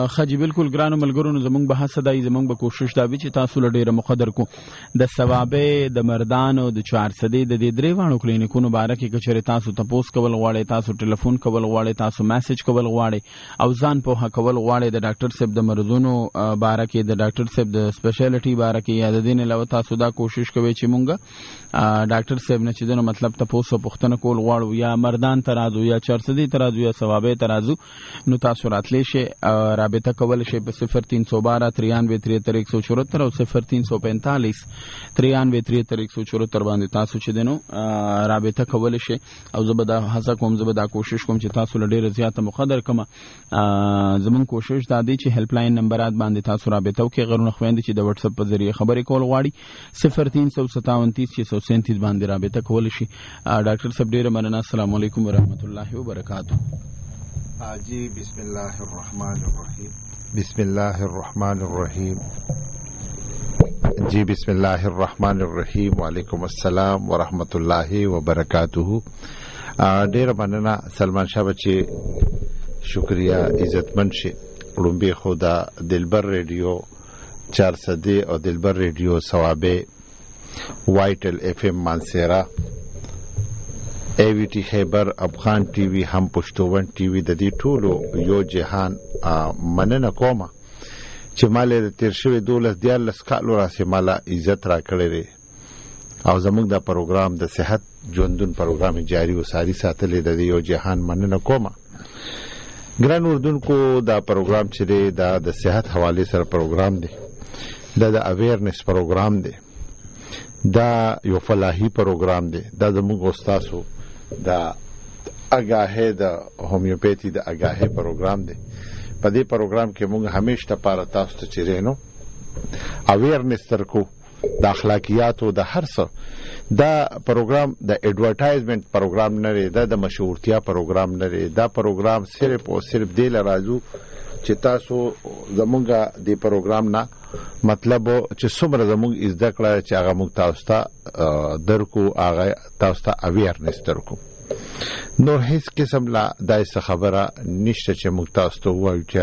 خجی بالکل ګرانو ملګرو زمونږ به هڅه دی زمونږ به کوشش دا وي چې تاسو له ډیره مقدر کو د ثوابې د مردانو د 400 د دې درې وانو کلینیکونو باره کې کچره تاسو تاسو کول غواړئ تاسو ټلیفون کول غواړئ تاسو میسج کول غواړئ او ځان په هک کول غواړئ د ډاکټر صاحب د مرزونو باره کې د ډاکټر صاحب د سپیشلیټي باره کې یا د دین علاوه تاسو دا کوشش کوئ چې مونږ ډاکټر صاحب نه چې دنه مطلب تاسو پوښتنه کول غواړو یا مردان ترازو یا 400 ترازو یا ثوابې ترازو نو تاسو راتلی شي رابطه کول شي په 0312 93 174 او 0345 93 174 باندې تاسو چې دنو رابطه کول شي او زبدا هڅه کوم زبدا کوشش کوم چې تاسو له ډیره زیاته مقدر کما زمون کوشش دا دی چې هیلپ لاین نمبرات باندې تاسو رابطه وکړئ غرونه خويندې چې د واتس اپ په ذریعہ خبرې کول غواړي 0357 باندې رابطه کول شي ډاکټر صاحب ډیره مننه السلام علیکم ورحمت الله وبرکاتہ جی بسم الله الرحمن الرحیم بسم الله الرحمن الرحیم جی بسم الله الرحمن الرحیم وعلیکم السلام ورحمت الله وبرکاتہ ډیر مننه سلمان شاه بچي شکریا عزتمن شي لومبي خدا دلبر ریډیو 400 او دلبر ریډیو ثوابه وایټل اف ام مانسیرا ای وی ټی خیبر افغان ټي وي هم پښتون ټي وي د دې ټولو یو جهان مننه کوم چې مال تیر شوی 12 کالو راسي مال عزت را کړی او زموږ د پروګرام د صحت ژوندون پروګرام جاری او ساری ساتلې د یو جهان مننه کوم ګران اردوونکو دا پروګرام چې د صحت حواله سره پروګرام دی د اویرنس پروګرام دی دا یو فلاحي پروګرام دی دا زموږ استادو دا اگاهه د هومیوپیتي د اگاهه پروګرام دی په دې پروګرام کې موږ همیشه لپاره تاسو ته چیرېنو اویرنس ترکو د اخلاقیاتو د هر څه دا پروګرام د ایڈورټایزمنت پروګرام نه دی د مشهورتیا پروګرام نه دی دا پروګرام صرف او صرف د لرازو چې تاسو زمونږه د پروګرام نه مطلب چې څومره زمونږ زده کړه چې هغه موږ تاسو ته درکو هغه تاسو ته اویرنس درکو نو هیڅ قسم لا دایسه خبره نشته چې موږ تاسو ته وایو چې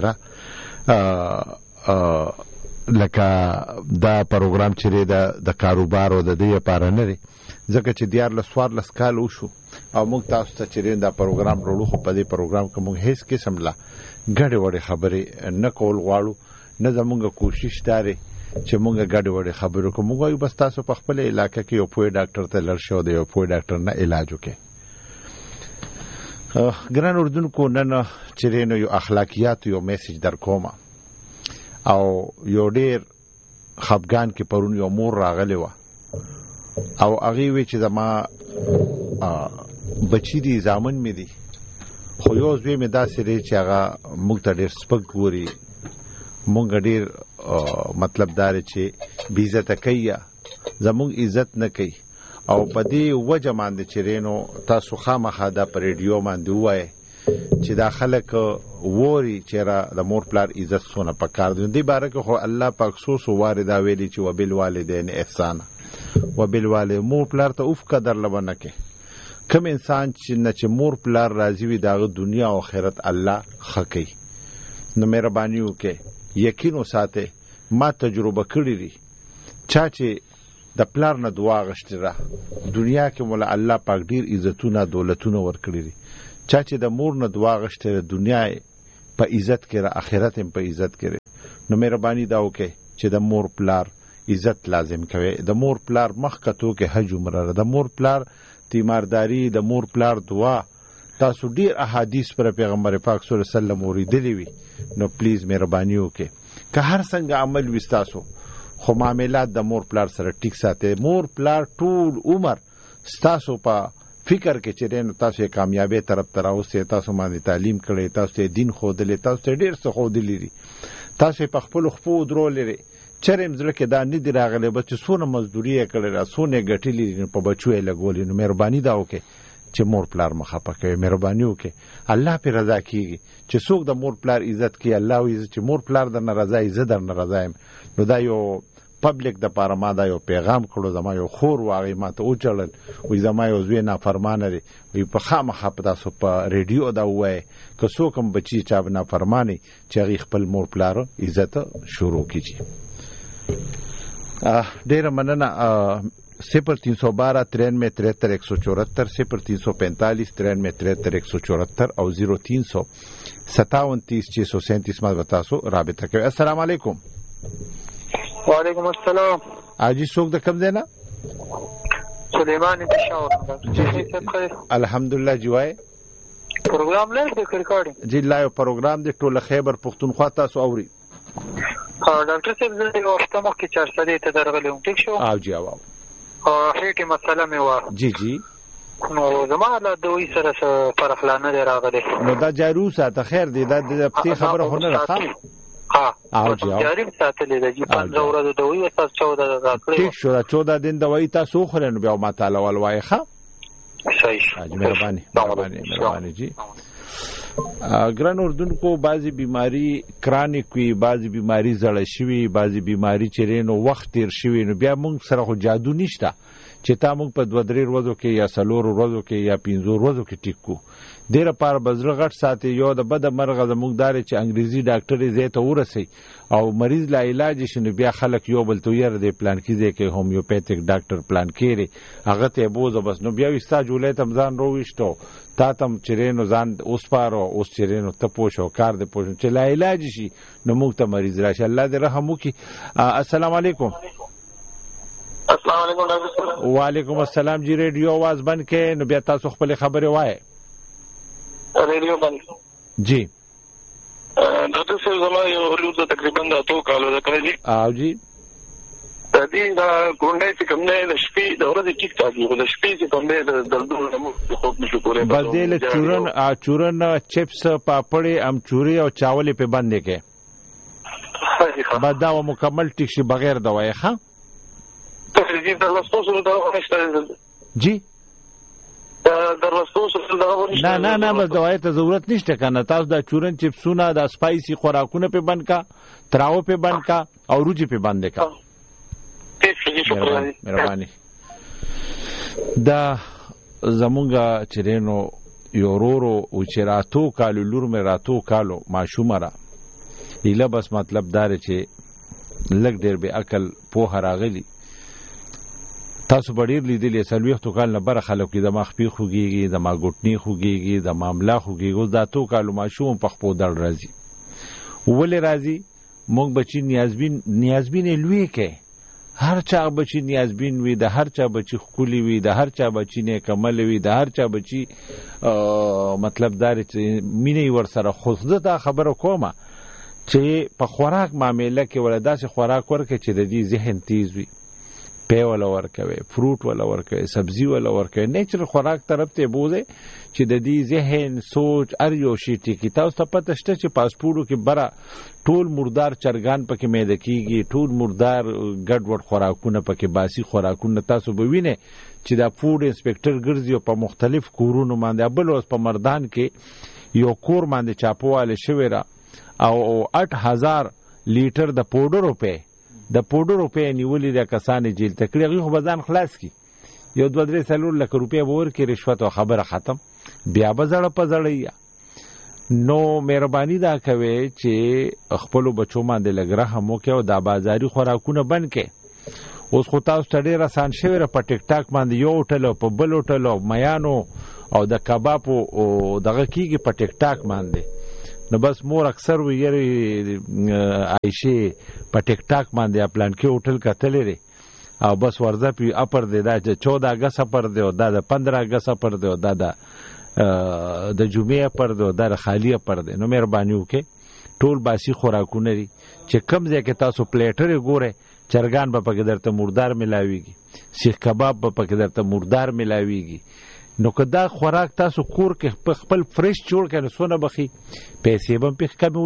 لکه دا پروګرام چې د کاروبار او د دې لپاره نه دی ځکه چې دیار لسوار لس کال وشو او موږ تاسو ته چې دا پروګرام وروړو خو په دې پروګرام کې موږ هیڅ قسم لا ګډه وړه خبرې نه کول غواړو نه زموږ کوشش داري چې موږ ګډه وړه خبرو کوم موږ یو بس تاسو په خپل علاقې کې یو پوی ډاکټر ته لرشو دی یو پوی ډاکټر نه علاج وکړي ګران اردوونکو نن چې نو یو اخلاقیات یو میسج در کومه او یو ډیر خفګان کې پرون یو مور راغلی و او هغه وی چې زما بچی دي ځامن مې دي خو یو ځوی مې داسې لري چې هغه موږ ته ډیر سپک ګوري موږ ډیر مطلب دار چې بی عزت کوي زموږ عزت نه کوي او په دې وجه باندې چې رینو تاسو خامخا دا پر ریډیو باندې وایي چې دا خلک ووري چې را د مور پلار عزت سونه پکار دي باره کې خو الله پاک سوس واردا ویلي چې وبالوالدین احسان وبالوالد مور پلار ته اوف قدر لبنه کې کوم انسان چې مور پلار راضي وي دا دنیا او آخرت الله خکې نو مهرباني وکړه یقین وساته ما تجربه کړې لري چې د پلار نه دعا غشتره دنیا کې مولا الله پاک ډیر عزتونه دولتونه ورکړي دي چې د مور نه دعا غشتره دنیا په عزت کې را آخرت هم په عزت کې نو مهرباني دا وکړه چې د مور پلار عزت لازم کوي د مور پلار مخ کتو کې حج عمره د مور پلار تیمارداری د مور پلار دعا تاسو ډیر احادیث پر پیغمبر پاک صلی الله علیه وسلم اوریدلی وي نو پلیز مهرباني وکړه که هر څنګه عمل وستاسو خو معاملات د مور پلار سره ټیک ساتي مور پلار ټول عمر ستاسو په فکر کې چې دین تاسو کامیابی طرف تراوسه تاسو باندې تعلیم کړئ تاسو ته دین خودلې تاسو ته ډیر څه خودلې تاسو په خپل خپل درولې چرېم زړه کې دا نه دی راغلی بچ سونه مزدوري کړي را سونه ګټلې په بچو یې لګولې نو مهرباني دا وکړه چې مور پلار مخه پکې مهرباني وکړه الله په رضا کیږي چې څوک د مور پلار عزت کوي الله وي چې مور پلار د ناراضي عزت در ناراضایم نو دا یو پبلک د پاره ما دا یو پیغام کړو، زما یو خور واغی ما ته اوچړل وی زما یو زوی نافرمانه دی، وی په خامخا په تاسو په ریډیو دا وای که څوک هم بچی چا نافرمانی چې هغه خپل مور پلار عزت شروع کیږي. ډیره مننه. 0312 93 174 0345 93 174 او 0300 57 637 ما تاسو رابطه کوي. السلام علیکم. وعلیکم السلام. اجي څوک د کوم دی نه؟ سلیمان پېښور. الحمدلله جی وای پروګرام لږ د ریکارډینګ جی لایو پروګرام د ټوله خیبر پښتونخوا تاسو اوري. ډاکټر صاحب زه یو هفته مخکې چارسدې ته درغلی وم، ټیک شو؟ او جی او هېټې مسله مې وه. جی جی. نو زما له دوی سره څه فرق لا نه دی راغلی. نو دا جاري وساته خیر دی، دا د پتی خبره خو نه ده. او جی جاري ساتلې ده جی 15 ورځې دوی او تاسو 14 راکړي. ټیک شو، 14 دن دوی تاسو خو نو بیا ما تعالی ولوای ښه. صحیح. مهرباني جی. ګران اردوونکو، بعضی بیماری کرانیک وي، بعضی بیماری زړه شوي، بعضی بیماری چې نو وخت تیر شوي، نو بیا موږ سره خو جادو نشته چې تا موږ په 2-3 ورځو کې یا 4 ورځو کې یا 5 ورځو کې ټیک کو. ډیره پار بزړه غټ ساتي، یو د بد مرغه زموږ دار چې انګریزي ډاکټر یې زه ته ورسي او مریض لا علاج شنو، بیا خلک یو بل تو ير دی پلان کیږي کې هومیوپیتیک ډاکټر پلان کړي هغه ته بوزه بس. نو بیا وستا جولې تم ځان رويشتو تا تم چرینو ځان اوس پارو اوس چرینو ته پوښو کار دې پوښو چې لا علاج شي نو موږ ته مریض راشي. الله دې رحم وکي. السلام علیکم. السلام علیکم ډاکټر صاحب. وعلیکم السلام جی. ریډیو आवाज بند کړئ نو بیا تاسو خپل خبره وایي. ریډیو بند جی. ډاکټر صاحب زما یو ورته تقریبا 2 کالو ده کړی. او جی د دې دا ګونډه چې کوم نه د شپې د ورځې ټیک ټاک یو د شپې چې کوم نه د دردونو نمو خوب نشو کولای. بدل چورن چپس پاپړې امچوري او چاولې په باندې کې بدا و مکمل ټیک شي بغیر دوايي. ښه جی. نه بس دوايي ته ضرورت نشته کنه. تاسو دا چورن چپسونه د سپایسي خوراکونه په بند کا، تراو په بند کا او روجي په بند کا. مهرباني. دا زمونږه چرینو یورورو او چراتو کالو لور مې راتو کالو ماشومه را ایله بس مطلب دار چې لګ ډیر به عقل په راغلی. تاسو بډیر لیدلې سلويختو کال نه بر خلک د مخپی خوږيږي، د ما ګټنی خوږيږي، د معاملې خوږيږي. دا تو کالو ماشوم په خپل دل راځي. ولې راځي؟ موږ بچی نیازبین لوي کې هر چا بچی نیازبین وي، د هر چا بچی خولي وي، د هر چا بچی نه کمل وي، د هر چا بچی مطلب دار چې مینه ور سره خوځه. دا خبره کومه چې په خوراک معاملې کې ولدا سي خوراک ورکه چې د دې ذهن تیز وي، پی ولا ورکوي، فروټ ولا ورکوي، سبزی ولا ورکوي، نیچرل خوراک طرف ته بوزه چې د دې ذهن سوچ ار یو شي ټیکی. تاسو ته پته شته چې پاسپورتو کې برا ټول مردار چرګان پکې میده کیږي، ټول مردار ګډوډ خوراکونه پکې باسي خوراکونه. تاسو به وینئ چې دا فود انسپکټر ګرځي په مختلف کورونو باندې. بل اوس په مردان کې یو کور باندې چاپواله شوی را او 8000 لیټر د پودر روپې نیولې د کسانې جیل تکړه غو بزان خلاص کی. یو 2-3 لک روپیا ور کې رشوت او خبره ختم. بیا بزړه پزړیا. نو مهرباني دا کوي چې خپل بچو باندې لګره همو کې او د بازاري خوراکونه بند کې. اوس خو تاسو ته ډیر آسان شوی را په ټیک ټاک باندې یو هوټل په بل هوټل میانو او د کباب او دغه کیږي په ټیک ټاک باندې. نو بس مور اکثر ویری عائشه په ټیک ټاک باندې پلان کې هوټل کتل لري او بس ورځه پی اپر دی دا 14 اگست پر دی او دا 15 اگست پر دی او دا د جمعې پر دی او دا خالی پر دی. نو مهرباني وکړئ ټول باسی خوراکونه لري چې کم ځای کې تاسو پلیټر ګوره چرګان به پکې درته مردار ملاويږي، سیخ کباب به پکې درته مردار ملاويږي. نو که دا خوراک تاسو کور کې خپل فرش جوړ کړئ سونه بخي پیسې به په کم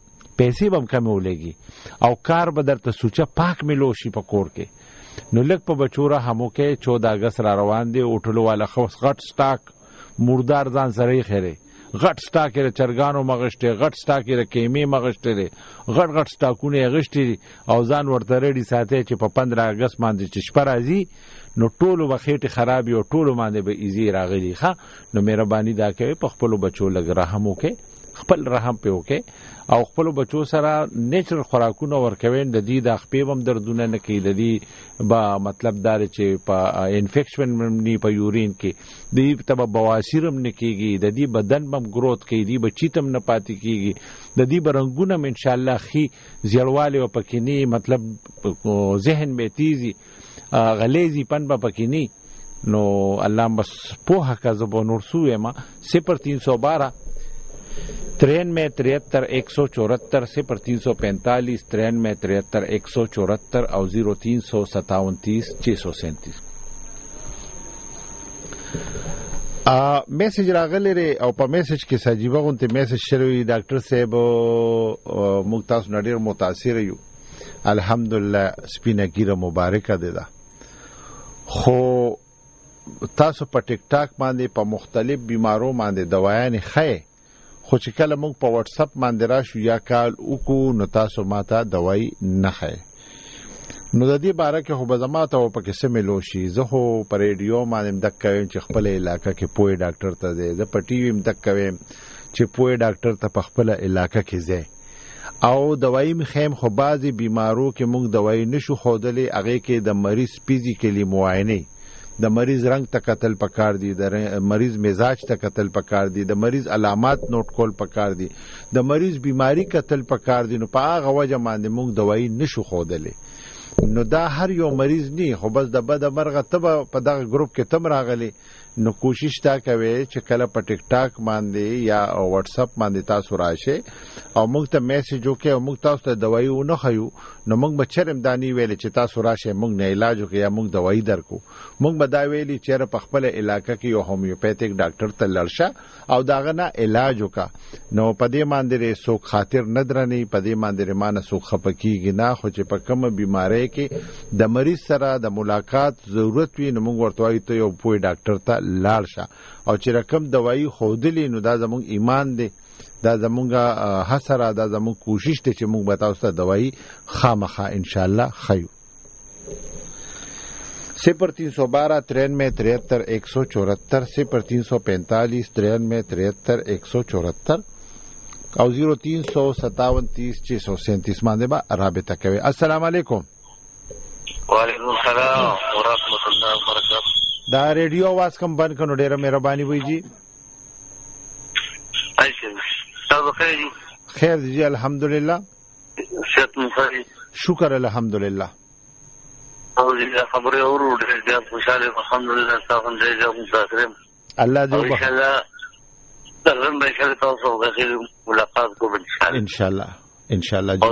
ولګي او کار به درته سوچه پاک ملو شي په کور کې. نو لک په بچوره همو کې 14 اگست را روان دي هوټلو والا خو غټ سٹاک مردار ځان سره یې خره غټ سټاک یې چرګانو مغشته غټ سټاک یې کیمې مغشته غټ سټاکونه غشتي او ځان ورته رډي ساتي چې په 15 اگست باندې چې شپه راځي نو ټولو بخېټه خراب یو ټولو باندې به ایزي راغلي ښه نو مهرباني دا کوي په خپل بچو لګ رحم وکي خپل رحم په وکي او خپل بچو سره نیچرل خوراکونه ورکوي د دې د خپېوم دردونه نه کوي د دې با مطلب دار چې په انفیکشن نی په یورین کې د دې تبه بواسیرم نه کیږي د دې بدن بم گروث کوي د بچیتم نه پاتې کیږي د دې برنګونه ان شاء الله خي زیړواله او پکینی مطلب ذهن به تیزي غلیزی پن با پکینی نو الله بس په حق زبو نور سوې ما 0312 93 73 174 0345 93 73 174 او 0357 637 میسج راغلی ری او په میسج کې سجیبه غونته میسج شروي ډاکټر صاحب موږ تاسو نړۍ متاثر یو الحمدلله سپینه ګیره مبارکه ده خو تاسو په ټیک ټاک باندې په مختلف بیمارو باندې دوايانې خې خو چې کله موږ په واتس اپ باندې راشو یا کال وکړو نو تاسو ماته دوايي نه خې نو د دې باره کې خو به زما ته په کې سملو شي زه خو په ریډیو باندې دک کوم چې خپل علاقې کې پوي ډاکټر ته دی زه په ټي وي دک کوم چې پوي ډاکټر ته په خپل علاقې کې ځي او دوايي مخیم خو بعضي بیمارو کې موږ دوايي نشو خودلې هغه کې د مریض فزیکلی معاینه د مریض رنگ ته قتل پکار دي د مریض مزاج ته قتل پکار دي د مریض علامات نوٹ کول پکار دي د مریض بیماری قتل پکار دي نو په هغه وجه باندې موږ دوايي نشو خودلې نو دا هر یو مریض نه خو بس د بد مرغه تبه په دغه گروپ کې تم راغلي نو کوشش تا کوي چې کله په ټیک ټاک باندې یا واتس اپ باندې تاسو راشه او موږ ته میسج وکړئ او موږ تاسو ته دوايي ونه خيو نو موږ به چرم دانی ویل چې تاسو راشه موږ نه علاج وکړو یا موږ دوايي درکو موږ به دا ویلي چې په خپل علاقې کې یو هومیوپیتیک ډاکټر ته لړشه او داغه نه علاج وکا نو په دې باندې څوک خاطر نه درنی په دې باندې مانه څوک خپکیږي نه خو چې په کوم بیماری کې د مریض سره د ملاقات ضرورت وي نو موږ ورته وایو ته یو پوي ډاکټر ته لاړ شه او چې رقم دوايي خودلی نو دا زموږ ایمان دی دا زموږه حسره دا زموږ کوشش ته چې موږ به تاسو ته دوايي خامخا ان شاء الله خيو 0312 93 73 174 0345 93 73 174 او 0357 637 باندې به رابطه کوي السلام علیکم وعلیکم السلام ورحمۃ اللہ وبرکاتہ دا ریډیو आवाज کم بند کړو ډیره مهرباني وي جی تاسو خیر خیر جی الحمدلله صحت مخالي شکر الحمدلله او دې خبره اورو ډیره خوشاله الحمدلله تاسو دې متاسفم الله دې ان شاء الله ترغم به شاء تاسو غیر ملاقات کوو ان شاء الله ان شاء الله او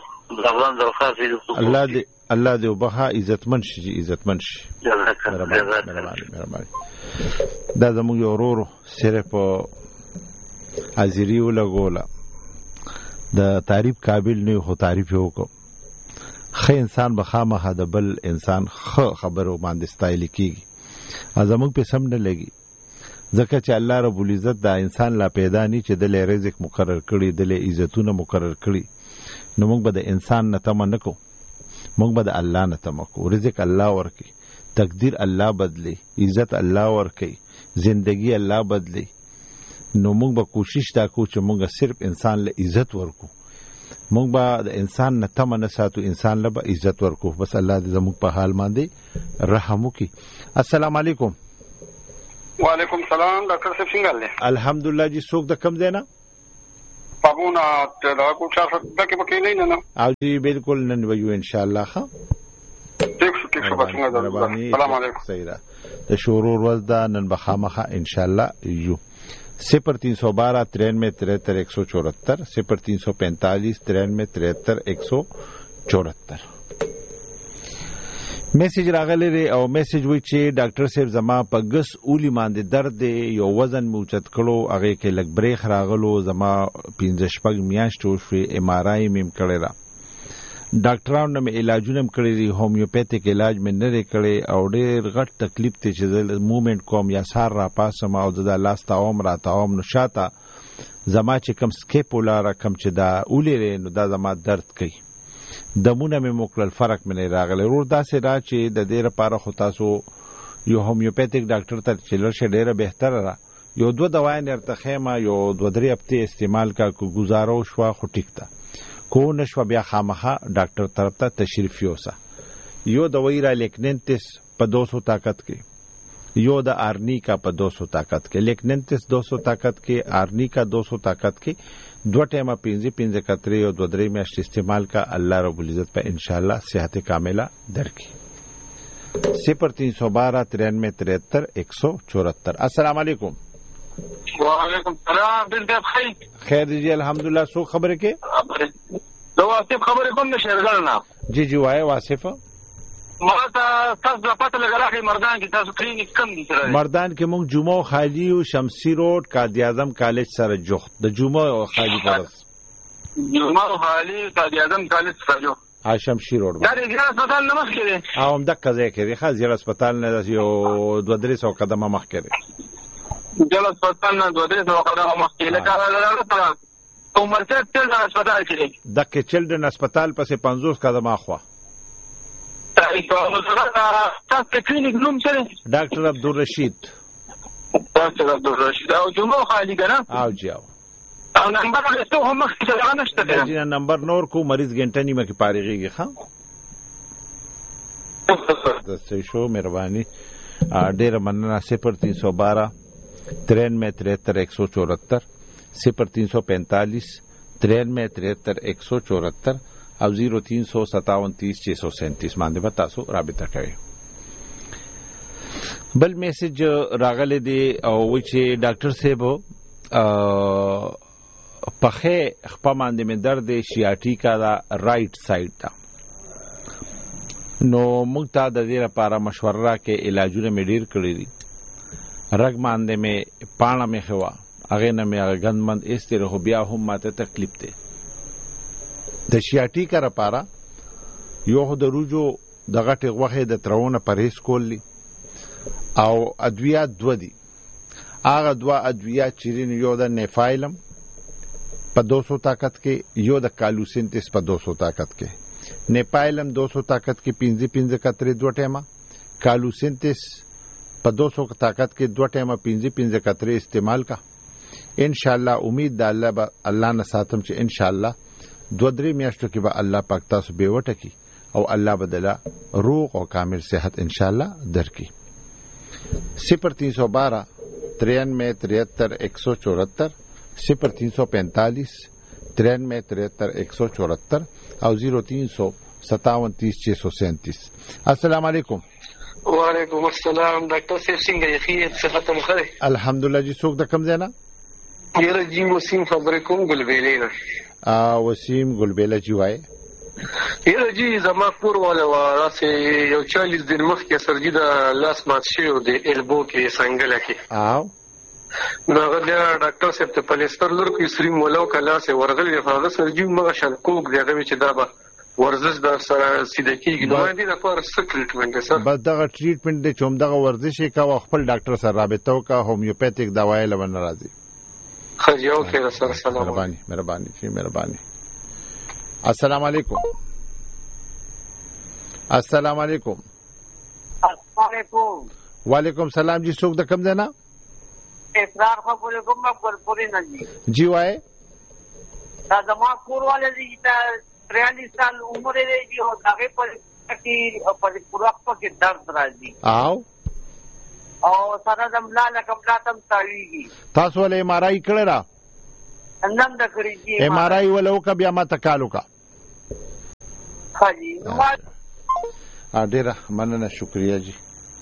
الله دې الله دې وبها عزتمن شي عزتمن شي مهرباني دا زموږ یو ورور صرف حاضری ولګوله د تعریف قابل نه خو تعریف وکړو خې انسان بخامه د بل انسان خو خبرو باندې ستایل کیږي ازموږ په سم نه لګي ځکه چې الله رب العزت دا انسان لا پیدا نی چې د رزق مقرر کړي د عزتونه مقرر کړي نو موږ به د انسان نه تمه نکو موږ به د الله نه تمه کو رزق الله ورکي تقدیر الله بدلی عزت الله ورکي زندگی الله بدلی نو موږ به کوشش تا کو چې موږ صرف انسان له عزت ورکو موږ به د انسان نه تمه نه ساتو انسان له عزت ورکو بس الله دې زموږ په حال باندې رحم وکړي السلام علیکم وعلیکم السلام ډاکټر صاحب څنګه یاست الحمدلله جی څوک د کم دی نه پابونا دا کو چا څه دکې پکې نه او جی بالکل نن ویو ان شاء الله ها ټیک شو بس څنګه السلام علیکم صحیح را د شورور ورځ دا نن بخامخه ان شاء الله یو 0312 93 73 174 0345 93 73 174 میسج راغلی دی او میسج وی چې ډاکټر صاحب زما په ګس اولی باندې درد دی یو وزن مو چت کړو هغه کې لګ بریخ راغلو زما 15 میاشتې شوې ام ار آی مم کړی را ډاکټرانو مې علاجونه کړی دي، هومیوپیتیک علاج مې نه کړی او ډېر غټ تکلیف ته چې موومنټ کوم یا سار را پاسم او د لاس تاوم را تاوم نو شاته زما چې کم سکیپولار کم چې دا اولې نو دا زما درد کوي. دمونه مې موکل فرق مې نه راغلی. ورور داسې را چې د دې لپاره خو تاسو یو هومیوپیتیک ډاکټر ته چې لرشه ډېره بهتره را یو 2 دوايان ارته خیمه یو 2-3 هفته استعمال کا کو گزارو شوا خو ټیک تا کو نشو بیا خامخه ډاکټر طرف ته تشریف یوسه. یو دوايي را لیکننتس په 200 طاقت کې، یو د آرنیکا په 200 طاقت کې، لیکننتس 200 طاقت کې، آرنیکا 200 طاقت کې. 2 ټیمه 5 کترې او 2-3 میاشتې استعمال کا. الله رب العزت په ان شاء الله صحت کامله درکړي. 0312 93 174. السلام علیکم. وعلیکم السلام. بالکل خیر. خیر دی الحمدلله. سو خبره کې دو واسف خبره کوم نشرګل نه. جی وای واسف ما تاسو د پته لګراخي مردان کې تاسو کلینیک کم دي سره. مردان کې مونږ جمعه خالی او شمسی روډ قائد اعظم کالج سره جوخت د جمعه خالی پرس. جمعه خالی قائد اعظم کالج سره جو شمسی روډ. دا د هسپتال نه مخ کې او هم دغه ځای کې خاص زیړ هسپتال نه یو 200 قدمه مخ کې جل هسپتال نه 200 قدمه مخ کې لکه عمرته تل هسپتال کې دغه چلډرن هسپتال پسې 50 قدمه اخوا. تاسو کلینیک نوم څه دی؟ ډاکټر عبدالرشید. ډاکټر عبدالرشید او جمعه خالی کنه؟ او جاو او نمبر له هم مخ څه نشته دی. جی نمبر نور کو مریض غنټه نیمه کې پاريږي ښا. د څه شو مهرباني ډېر مننه. 0312 93 174 0345 93 174 او 0357 637 باندې به تاسو رابطه کوئ. بل میسج راغلی دی او وی چې ډاکټر صاحب پخې خپه باندې مې درد شیاټیکا دا رائټ سایډ دا نو موږ ته د دې لپاره مشوره راکې علاجونه مې ډیر کړی دي. رګ باندې مې پاڼه مې خوا هغه نه مې غندمند استره خو بیا هم ماته تکلیف ده. د شیاټیکا لپاره یو د روجو د غټي غوخه د ترونه پرهیز کولی او ادویات 2 دي. هغه 2 ادویات چیرین یو د نیفایلم په 200 طاقت کې، یو د کالوسینتس په 200 طاقت کې. نیپایلم 200 طاقت کې 5 کترې 2 ټیمه، کالوسینتس په 200 طاقت کې 2 ټیمه 5 کترې استعمال کا. ان شاء الله امید د الله نه ساتم چې ان شاء الله 2-3 میاشتو کې به الله پاک تاسو به وټکی او الله بدلا روغ او کامل صحت ان شاء الله درکړي. 0312 93 174 0345 93 174 او 0357 637. السلام علیکم. وعلیکم السلام. ډاکټر صاحب څنګه یې؟ صحت مو ښه دی؟ الحمدلله. جی څوک د کوم ځای نه؟ یره جی وسیم خبرې کوم ګلبېلې نه. وسیم ګلبېله جی وای. یره جی زما کور والا واسه یو 40 دن مخکې سرجی د لاس مات شو د البو کې څنګه لکه نو غوډه ډاکټر صاحب ته پلیستر لور کې سری مولو کلا سه ورغلی فاغه سرجی مغه شل کوک دغه چې دا به ورزش در سره سیده کیږي. نو باندې د پر څه ټریټمنټ سره بس دغه ټریټمنټ د چوم دغه ورزش کا خپل ډاکټر سره رابطه وکا. هومیوپیتیک دوايي لون راځي. خجاو کې سره سلام. مهرباني. السلام علیکم. السلام علیکم. وعلیکم سلام. جی څوک د کوم ځای نه؟ اسرار خبرې کوم ګلپورې نه دي. جی وای. دا زما کور والے دي چې 43 سال عمر لري او هغه په پوره وخت کې درد راځي او سره د ملاله کمپلاتم تاویږي. تاسو ولې ایم آر آی کړی را؟ نن د کړی دي ایم آر آی ولو کا بیا ما تکالو کا. خاجي ډیره مننه. شکریا جی.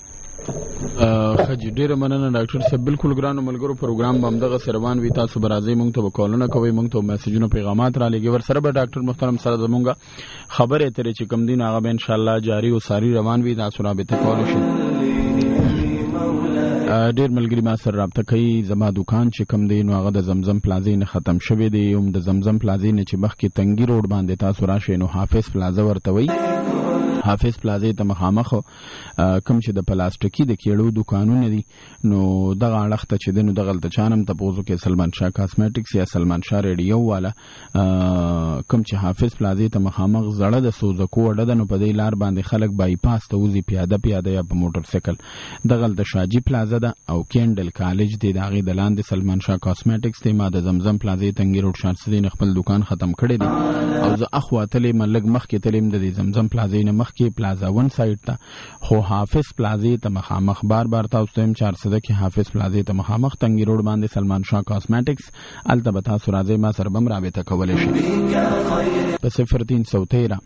خاجي ډیره مننه ډاکټر صاحب. بالکل ګرانو ملګرو پروګرام به همدغه سروان وي. تاسو به راځئ موږ ته به کالونه کوئ، موږ ته میسجونه پیغامات را لېږئ. ورسره به ډاکټر محترم سره زمونږ خبرې اترې چې کوم دي هغه به انشاءالله جاري او ساري روان وي. تاسو رابطه کولی شئ. ډیر ملګری ما سره رابطه کوي زما دکان چې کم دی نو هغه د زمزم پلازې نه ختم شوی دی هم د زمزم پلازې نه چې مخکې تنګي روډ باندې تاسو راشئ نو حافظ پلازا ورته وي حافظ پلازې ته مخامخ کم چې د پلاستیکي د کېړو دکانونه دي نو دغه اړخ ته چې دنو دغه ته چانم تاسو کې سلمان شاه کاسمیټکس یا سلمان شاه ریډیو والا کم چې حافظ پلازې ته مخامخ زړه د سوزکو وړه د نو په دې لار باندې خلک بای پاس ته وزي پیاده یا په موټر سایکل دغه د شاجی پلازا ده او کینډل کالج دی دغه د لاندې سلمان شاه کاسمیټکس ته ما د زمزم پلازې تنګي روډ شارسدي خپل دکان ختم کړی دی او زه اخواتلې ملګ مخ کې تلم د زمزم پلازې نه مخ کې پلازا 1 سایډ ته خو حافظ پلازې ته مخامخ بار تاسو ته 400 کې حافظ پلازې ته مخامخ تنګي روډ باندې سلمان شاه کاسمیټکس البته تاسو راځي ما سره بم رابطه کولای شئ په 0313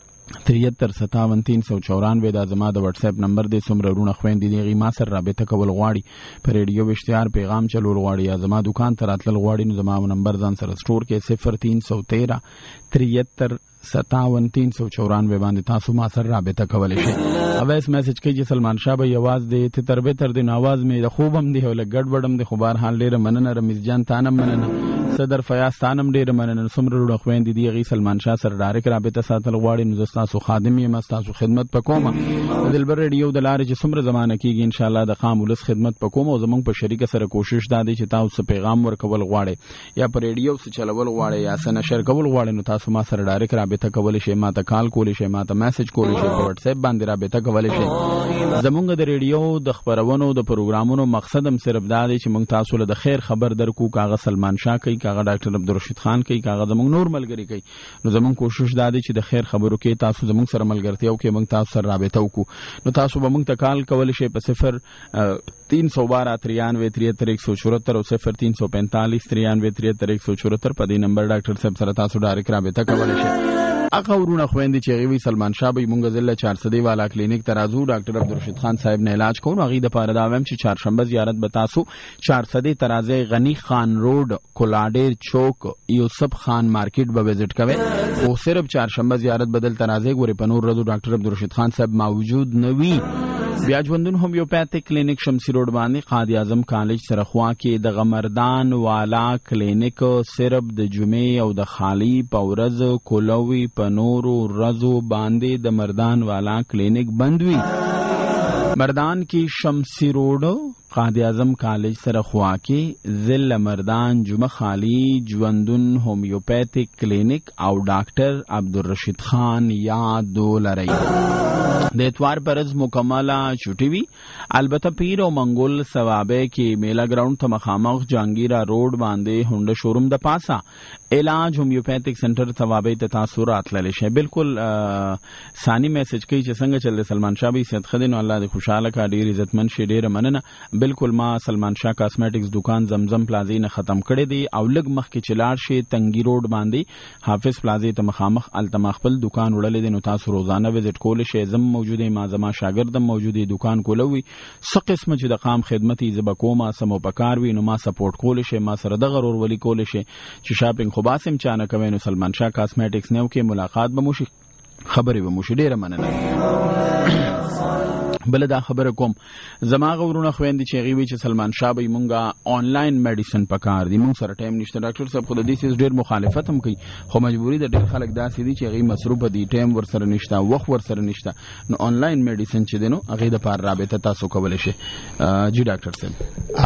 7357 دا زما د واتس اپ نمبر دی څومره رونه خويندې دی ما سره رابطه کول غواړي په ریډیو اشتهار پیغام چلول غواړي یا زما دکان ته راتلل غواړي نو زما نمبر ځان سره سٹور کې 0313 7357 باندې تاسو ما سره رابطه کولای شئ اوس میسج کوي چې سلمان شاه به आवाज دی ته تر دین आवाज می د خوبم دی ول ګډ وډم دی خو بهر حال ډیره مننه رمیز جان تانم مننه صدر فیاض تانم ډیره مننه څومره روډ خويندې دی غي سلمان شاه سره ډایرک رابطه ساتل غواړي نو تاسو خادم یم تاسو خدمت پکوم دلبر ریډیو د لارې چې څومره زمانه کیږي ان شاء الله د قام ولس خدمت پکوم او زمونږ په شریکه سره کوشش دادی چې تاسو پیغام ورکول غواړي یا په ریډیو څخه چلول غواړي یا سن نشر کول غواړي نو تاسو ما سره ډایرک رابطه کول شئ ما ته کال کول شئ ما ته میسج کول شئ په واتس اپ باندې رابطه کول شئ زمونږ د ریډیو د خبرونو د پروګرامونو مقصد هم صرف دا دی چې موږ تاسو له د خیر خبر درکو کاغه سلمان شاه کوي کاغه ډاکټر عبدالرشید خان کوي کاغه زمونږ نور ملګری کوي نو زمونږ کوشش دا دی چې د خیر خبرو کې تاسو زمونږ سره ملګرتیا وکړئ موږ تاسو سره رابطه وکړو نو تاسو به موږ ته کال کول شئ په 0312 93 174 او 0345 93 174 په دې نمبر ډاکټر صاحب سره تاسو ډایرک رابطه کولای شئ اګه ورونه خويندې چې غوي سلمان شاه به مونږ ضلع 400 والا کلینیک ترازو ډاکټر عبدالرشید خان صاحب نه علاج کوو غي د پاره دا ویم چې چهارشنبه زیارت به تاسو 400 ترازه غنی خان روډ کولاډیر چوک یوسف خان مارکیټ به وزټ کوئ او صرف چهارشنبه زیارت بدل ترازه ګوري په نور ورځو ډاکټر عبدالرشید خان صاحب موجود نوي بیا ژوندون هومیوپیتھک کلینیک شمسی روډ باندې قاضی اعظم کالج سره خوا کې د غمردان والا کلینیک صرف د جمعې او د خالی په ورځ کولوي په نورو ورځو باندې د مردان والا کلینیک بندوي مردان کی شمسی روډ قاضی اعظم کالج سره خوا کې ضلع مردان جمعه خالی ژوندون هومیوپیتھک کلینیک او ډاکټر عبدالرشید خان یاد ولرئ د اتوار پرز مکمله چټي وی البته پیر او منګول ثوابه کې میلا گراوند ته مخامخ جانگیرا روډ باندې هونډا شوروم د پاسا علاج هومیوپیتھک سنټر ثوابه ته تاسو راتللی شئ بالکل ثاني میسج کوي چې څنګه چل سلمان شاه بي صحت خدین الله دې خوشاله کا ډیر عزتمن شي ډیر مننه بالکل ما سلمان شاه کاسمیټکس دکان زمزم پلازې نه ختم کړی دی او لګ مخ کې چلار شي تنګي روډ باندې حافظ پلازې ته مخامخ التماخ خپل دکان وړلې دی نو تاسو روزانه وزټ کول شئ زم موجوده ما زما شاګردم موجوده دکان کولوي څه قسمه چې د قام خدمتي زبکوما سمو پکار وي نو ما سپورټ کول شي ما سره د غرور ولي کول شي چې شاپینګ خو باسم چانه کوي نو سلمان شاه کاسمیټکس نو کې ملاقات به مو شي خبرې به مو شي ډیره مننه بل دا خبره کوم زما غوړونه خويندې چې غوي چې سلمان شاه به مونږه آنلاین میډیسن پکار دي مونږ سره ټایم نشته ډاکټر صاحب خو د دې سیس ډیر مخالفت هم کوي خو مجبوری د ډیر خلک داسې دي چې غوي مصروف دي ټایم ور سره نشته وخت ور سره نشته نو آنلاین میډیسن چې دینو هغه د پار رابطه تاسو کولای شئ جی ډاکټر صاحب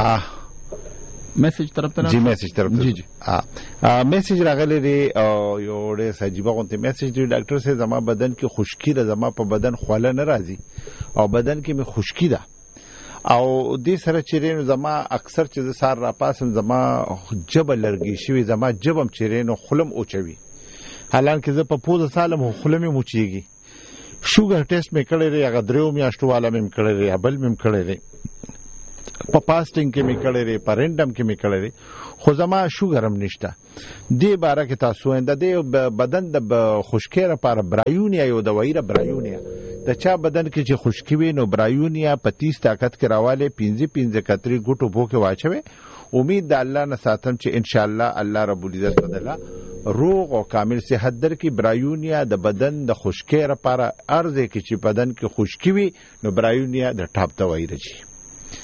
میسج طرف ته جی میسج طرف ته جی میسج راغلی دی او یو ډېر سجيبه غونته میسج دی ډاکټر صاحب زما بدن کې خشکی ده زما په بدن خوله نه راځي او بدن کې می خشکی ده او دې سره چیرې زما اکثر چې سار را پاسم زما جبه لرګي شوی زما جبم چیرې نو خلم اوچوي حالانکه زه په پوزه سالم خلم موچيږي شوګر ټیسټ مې کړی دی هغه درو میاشتو والا مې کړی دی بل مې کړی دی په پاسټینګ کې مې کړی دی پرندم کې مې کړی دی خو زما شوګرم نشته دی باره کې تاسو انده دی بدن د خشکی لپاره برایونیا یو دوايي برایونیا د چا بدن کې چې خشکی وي نو برایونیا په 30 طاقت کې راواله 15 کتري ګټو بو کې واچوي امید د الله نه ساتم چې ان شاء الله الله رب العزت بدلا روغ او کامل صحت در کې برایونیا د بدن د خشکی لپاره ارزه کې چې بدن کې خشکی وي نو برایونیا د ټاپ دوايي رچی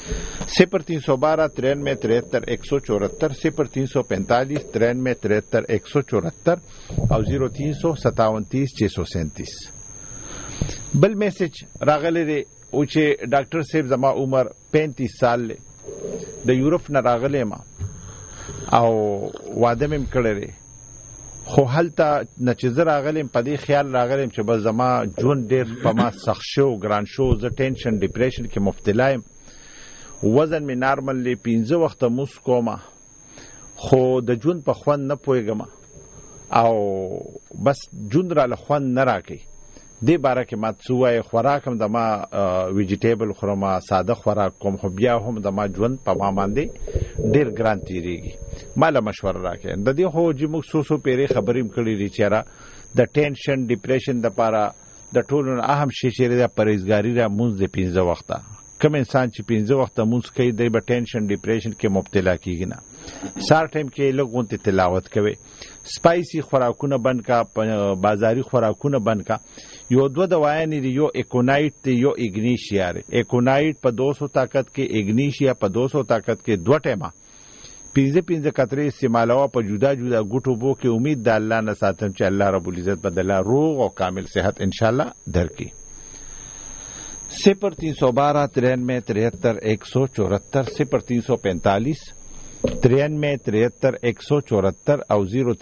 0312 93 174 0345 93 174 او 0357 637. بل میسج راغلی دی او چې ډاکټر صاحب زما عمر 35 سال دی، د یورپ نه راغلی ما او واده مې کړی، خو هلته نه چې زه راغلم په دې خیال راغلم چې بس زما ژوند ډېر په ما سخت شو، ګران شو، زه ټینشن ډیپریشن کې مبتلا یم، وزن مې نارمل دی، 15 وخته موس کومه، خو د ژوند په خوند نه پوهېږم او بس ژوند راله خوند نه راکوي. دې باره کې ما څه ووایې، خوراک هم د ما ویجیټیبل خورم، ساده خوراک کوم، خو بیا هم د ما ژوند په ما باندې ډېر ګران تېرېږي. ما له مشوره راکړې د دې خو چې موږ څو پیرې خبرې هم کړې دي چې یاره د ټینشن ډیپریشن دپاره د ټولو نه اهم شی چې دی پرهیزګاري را مونځ د 15 وخته. کوم انسان چې 15 وخته مونځ کوي دی به ټینشن ډیپریشن کې مبتلا کېږي نه. سهار ټایم کې لږ غونتې تلاوت کوي، سپایسی خوراکونه بند کا، بازاري خوراکونه بند کا. یو دوه دوايانې دي، یو ایکونایټ دی، یو ایګنیشیا دی. ایکونایټ په 200 طاقت کې، ایګنیشیا په 200 طاقت کې، دوه ټیمه 15 قطرې استعمالوه په جدا جدا ګوټو بو کې. امید د الله نه ساتم چې الله رب العزت بدله روغ او کامل صحت ان شاء الله درکړي. 0312 93 174 0345 93 174 او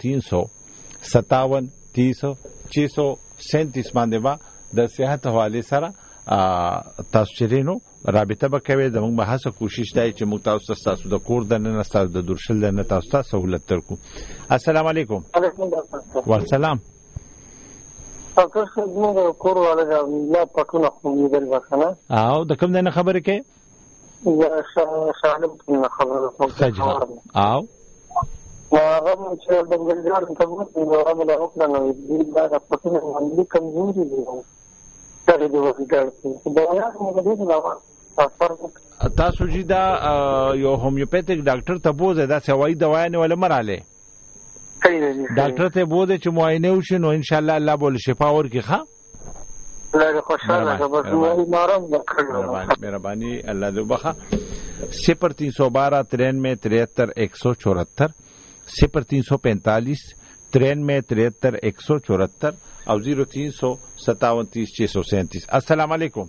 0357 30 637 باندې با د صحت حواله سره تاسو چرینو رابطه وکوي. زموږ به هڅه کوشش دی چې موږ تاسو د کور د نن تاسو د درشل د نن تاسو ته سہولت ترکو. السلام علیکم. والسلام. تاسو څنګه کور والا لا پټونه خو دې وکنه او د کوم نه خبره کې یا شالم خبره کوم او هغه چې د ګلجار ته موږ هغه له خپل نه دې دا پټونه باندې کمزوري دي ترې د وګړو دا نه موږ دې تاسو چې دا یو هومیوپیتیک ډاکټر ته بوزه دا سوي دوا نه ولا مراله ډاکټر ته بوزه چې معاینه وشي نو ان شاء الله الله بول شفا ورکړي. ښه الله خوشاله غوښتنه نارم وکړه. مهرباني الله دې وبخښه. 0312 93 174 0345 93 174 او 0357 637. السلام علیکم.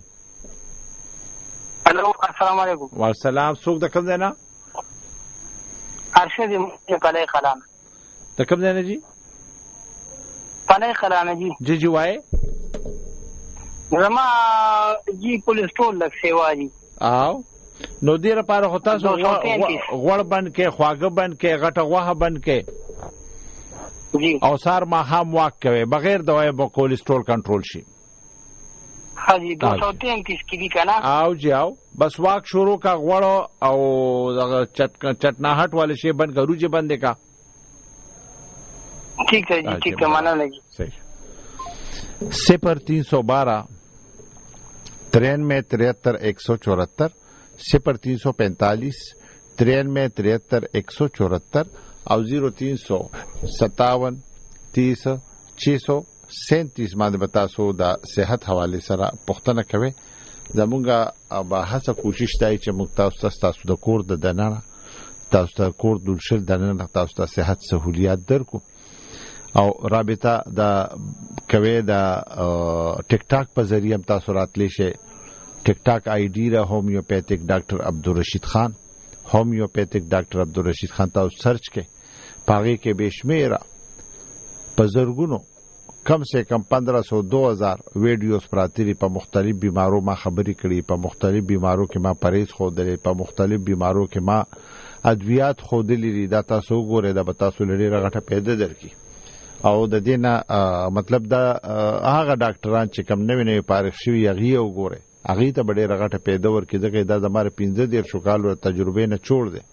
الو السلام علیکم. والسلام. څوک د کوم ځای نه؟ ارشد کله خلانه. د کوم ځای نه جی؟ کله خلانه جی. جی وای زما جی کولیسټرول لږ سیوا جی. او نو دې لپاره خو تاسو غوړ بند کې، خواږه بند کې، غټه غوښه بند کې جی او سار ما هم واک کوي بغیر دوايي به کولیسټرول کنټرول شي. حاجی 233 کې دي کنه. او جی او بس واک شروع کا غوړو او چټناهټ والے شی بند کرو جی بند کا. ٹھیک ہے جی ٹھیک ہے مانا لگی. صحیح. 0312 93 174 0345 93 174 او 0357 30 637 باندې بتاسو د صحت حواله سره پوښتنه کوي. زمونږه به هڅه کوشش دی چې موږ تاسو د کور د دننه تاسو د کور د شل دننه تاسو ته صحت سہولیات درکو. او رابطه د کوي د ټیک ټاک په ذریعہ تاسو راتلی شي. ټیک ټاک آی ډی را هومیوپیتیک ډاکټر عبدالرشید خان، هومیوپیتیک ډاکټر عبدالرشید خان تاسو سرچ کې پاغي کې بشمیره په زرګونو کم سے کم 1500 2000 ویډیوز پراتری په مختلف بیمارو ما خبرې کړي، په مختلف بیمارو کې ما پرهیز خودلې، په مختلف بیمارو کې ما ادویات خودلې. دا تاسو ګوره دا تاسو لري رغټه پیدا درکې. او د دینه مطلب دا هغه ډاکټران چې کم نوې نوې پارښ شوی هغه وګوره، هغه ته ډېر رغټه پیدا ورکې. ځکه دا زموږ 15 شو کال تجربه نه چور دي.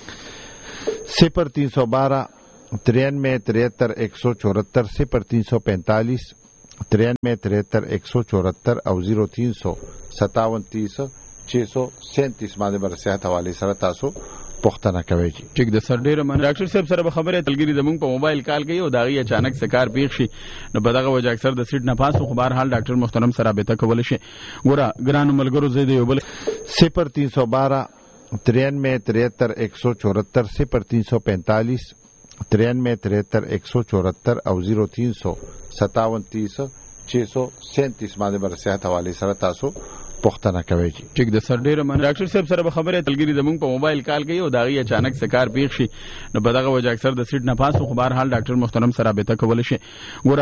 0312 93 174 0345 93 174 او 0357 30 637 باندې بر صحت حواله سره تاسو پوښتنه کوي. ټیک د سر ډیره من ډاکټر صاحب سره خبره تلګری زمونږ په موبایل کال کوي او داغي اچانک سکار پیښ شي نو په دغه وجه اکثر د سیټ نه پاسو خو بهر حال ډاکټر محترم سره رابطه کول شي. ګوره ګرانو ملګرو زه دی یو بل 0312 93 73 174 0345 93 73 174 او 0300 57 637 باندې برسات حواله سره تاسو پوښتنه کوي. ټیک د سر ډیره من ډاکټر صاحب سره خبره تلګری زمونږ په موبایل کال کوي او داغي اچانک سکار پیښ شي نو په دغه وجه اکثر د سیټ نه پاسو خو بهر حال ډاکټر محترم سره رابطه کول شي. ګوره